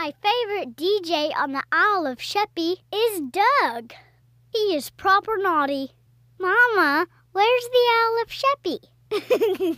My favorite DJ on the Isle of Sheppey is Doug. He is proper naughty. Mama, where's the Isle of Sheppey?